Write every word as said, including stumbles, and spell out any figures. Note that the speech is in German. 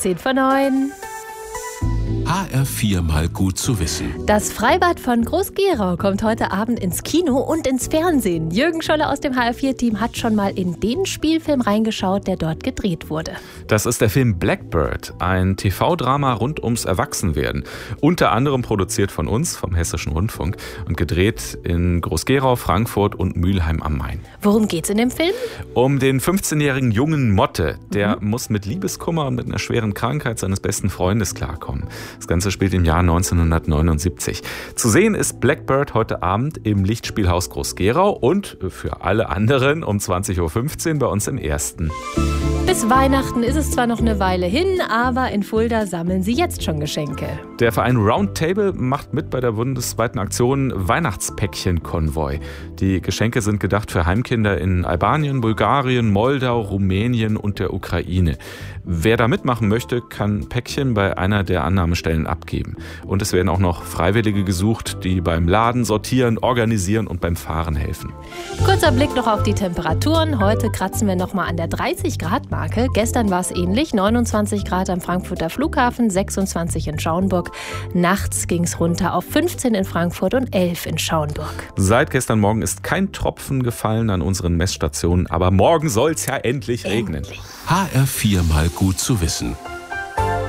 zehn vor neun. H R vier mal gut zu wissen. Das Freibad von Groß-Gerau kommt heute Abend ins Kino und ins Fernsehen. Jürgen Scholle aus dem H R vier Team hat schon mal in den Spielfilm reingeschaut, der dort gedreht wurde. Das ist der Film Blackbird, ein T V-Drama rund ums Erwachsenwerden. Unter anderem produziert von uns, vom Hessischen Rundfunk, und gedreht in Groß-Gerau, Frankfurt und Mülheim am Main. Worum geht's in dem Film? Um den fünfzehnjährigen Jungen Motte. Der mhm. muss mit Liebeskummer und mit einer schweren Krankheit seines besten Freundes klarkommen. Das Ganze spielt im Jahr neunzehnhundertneunundsiebzig. Zu sehen ist Blackbird heute Abend im Lichtspielhaus Groß-Gerau und für alle anderen um zwanzig Uhr fünfzehn bei uns im Ersten. Bis Weihnachten ist es zwar noch eine Weile hin, aber in Fulda sammeln sie jetzt schon Geschenke. Der Verein Roundtable macht mit bei der bundesweiten Aktion Weihnachtspäckchen-Konvoi. Die Geschenke sind gedacht für Heimkinder in Albanien, Bulgarien, Moldau, Rumänien und der Ukraine. Wer da mitmachen möchte, kann Päckchen bei einer der Annahmestellen abgeben. Und es werden auch noch Freiwillige gesucht, die beim Laden, Sortieren, Organisieren und beim Fahren helfen. Kurzer Blick noch auf die Temperaturen. Heute kratzen wir noch mal an der dreißig Grad Marke. Gestern war es ähnlich. neunundzwanzig Grad am Frankfurter Flughafen, sechsundzwanzig in Schauenburg. Nachts ging es runter auf fünfzehn in Frankfurt und elf in Schauenburg. Seit gestern Morgen ist kein Tropfen gefallen an unseren Messstationen. Aber morgen soll es ja endlich regnen. H R vier mal gut zu wissen.